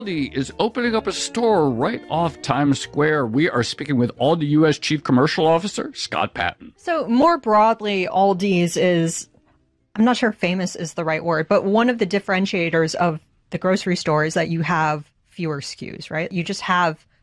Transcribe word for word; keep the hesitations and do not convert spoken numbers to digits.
Aldi is opening up a store right off Times Square. We are speaking with Aldi U S Chief Commercial Officer, Scott Patton. So more broadly, Aldi's is, I'm not sure famous is the right word, but one of the differentiators of the grocery store is that you have fewer S K Us, right? You just have